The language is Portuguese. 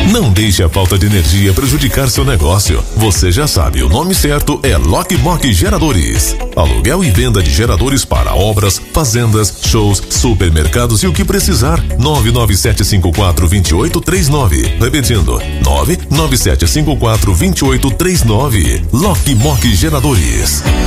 Não deixe a falta de energia prejudicar seu negócio. Você já sabe, o nome certo é Lockmock Geradores. Aluguel e venda de geradores para obras, fazendas, shows, supermercados e o que precisar. 997542839. Repetindo, 997542839. Lockmock Geradores.